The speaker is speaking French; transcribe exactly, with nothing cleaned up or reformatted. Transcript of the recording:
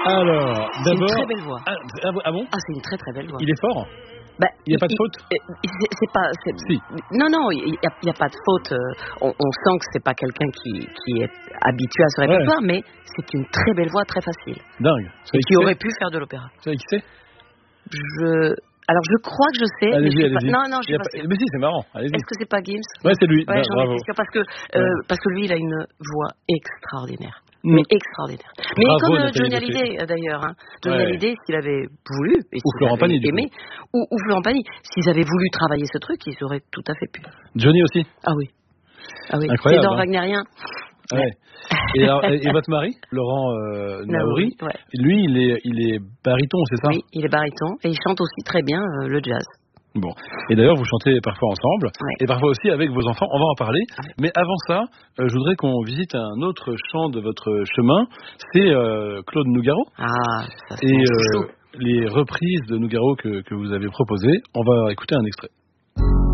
Alors, C'est une d'abord... très belle voix. Ah, ah bon- ah bon Ah, c'est une très très belle voix. Il est fort? Bah, Il n'y a pas de faute? il- il- C'est c'est pas. c'est- Si. Non, non, il n'y a, il y a pas de faute. euh, On, on sent que c'est pas quelqu'un qui, qui est habitué à ce répertoire, mais c'est une très belle voix, très facile. Dingue. Et qui aurait pu faire de l'opéra. Vous savez qui c'est? Je. Alors, je crois que je sais. mais Allez-y, je suis pas- allez-y. Non, non, je Il y suis a pas pas- sûre. Mais si, c'est marrant. Allez-y. Est-ce que c'est pas Gims? Ouais, c'est lui. Ouais, Bah, j'en bravo. étais sûre parce que euh, Ouais. parce que lui, il a une voix extraordinaire. Mm. Mais extraordinaire. Mais Bravo, comme euh, Nathalie Johnny Gauthier. Hallyday euh, d'ailleurs, hein. Johnny Ouais. Hallyday, s'il avait voulu et Ou s'il Florent avait Pagny, du aimé, ou, ou Florent Pagny, s'ils avaient voulu travailler ce truc, ils auraient tout à fait pu. Johnny aussi. Ah oui, ah oui. Incroyable, Ténor hein. wagnérien. Ouais. Et, alors, et, et votre mari, Laurent euh, Naouri, ouais. lui, il est, il est baryton, c'est ça? Oui, il est baryton et il chante aussi très bien euh, le jazz. Bon. Et d'ailleurs, vous chantez parfois ensemble, Ouais. et parfois aussi avec vos enfants. On va en parler. Ouais. Mais avant ça, euh, je voudrais qu'on visite un autre chant de votre chemin. C'est euh, Claude Nougaro. Ah, ça c'est Et mon euh, chouchou. les reprises de Nougaro que, que vous avez proposées. On va écouter un extrait.